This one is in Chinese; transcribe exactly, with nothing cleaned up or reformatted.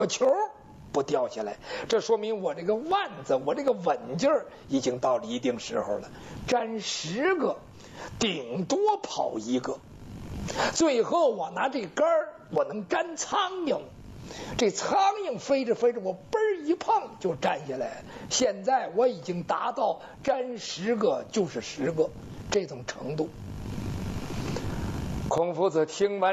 球不掉下来，这说明我这个腕子，我这个稳劲儿已经到了一定时候了。粘十个，顶多跑一个。最后我拿这杆儿，我能粘苍蝇。这苍蝇飞着飞着，我嘣儿一碰就粘下来。现在我已经达到粘十个就是十个这种程度。孔夫子听完